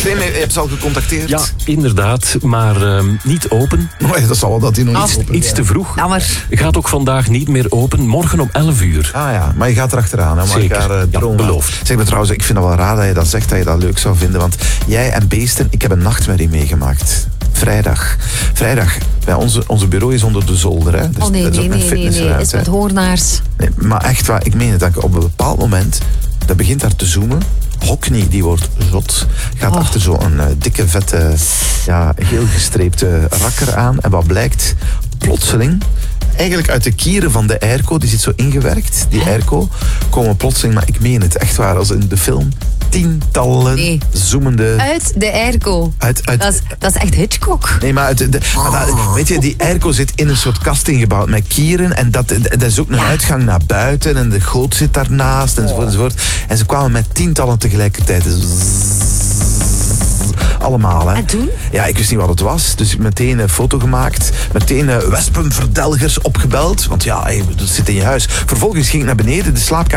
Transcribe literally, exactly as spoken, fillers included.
Grim, je hebt ze al gecontacteerd? Ja, inderdaad, maar uh, niet open. Oh, dat zal wel dat hij nog niet open Iets te vroeg. Jammer. Gaat ook vandaag niet meer open. Morgen om elf uur. Ah ja, maar je gaat erachteraan. Hè, maar Zeker, elkaar, uh, ja, dromen. beloofd. Zeg me trouwens, ik vind het wel raar dat je dat zegt, dat je dat leuk zou vinden. Want jij en Beesten, ik heb een nachtmerrie meegemaakt. Vrijdag. Vrijdag. Ja, onze, onze bureau is onder de zolder. Hè. Dus, Oh nee, dat is nee, ook een nee, nee, nee. fitnessruimte. Is met hoornaars. Nee, maar echt waar, ik meen het. Dat ik op een bepaald moment, dat begint daar te zoomen. Hockney, die wordt zot. Gaat Oh. achter zo'n uh, dikke, vette, ja, geel gestreepte rakker aan. En wat blijkt? Plotseling, eigenlijk uit de kieren van de airco, die zit zo ingewerkt, die airco, komen plotseling, maar ik meen het, echt waar, als in de film, tientallen Nee. zoemende... Uit de airco. Uit, uit, Dat is, dat is echt Hitchcock. Nee, maar, uit de, maar dat, weet je, die airco zit in een soort kast ingebouwd met kieren. En dat, dat is ook een Ja. uitgang naar buiten. En de goot zit daarnaast, enzovoort, enzovoort. En ze kwamen met tientallen tegelijkertijd. Allemaal, hè. En toen? Ja, ik wist niet wat het was. Dus meteen een foto gemaakt. Meteen uh, wespenverdelgers opgebeld. Want ja, hey, dat zit in je huis. Vervolgens ging ik naar beneden, de slaapkamer.